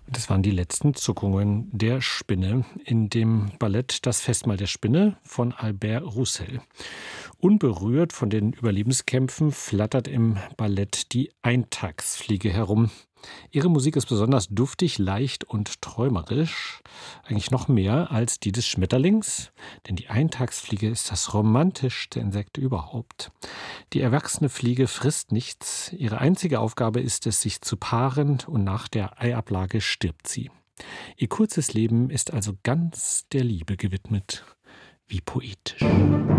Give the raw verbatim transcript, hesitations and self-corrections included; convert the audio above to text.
Das waren die letzten Zuckungen der Spinne in dem Ballett Das Festmahl der Spinne von Albert Roussel. Unberührt von den Überlebenskämpfen flattert im Ballett die Eintagsfliege herum. Ihre Musik ist besonders duftig, leicht und träumerisch, eigentlich noch mehr als die des Schmetterlings, denn die Eintagsfliege ist das romantischste Insekt überhaupt. Die erwachsene Fliege frisst nichts, ihre einzige Aufgabe ist es, sich zu paaren, und nach der Eiablage stirbt sie. Ihr kurzes Leben ist also ganz der Liebe gewidmet. Wie poetisch.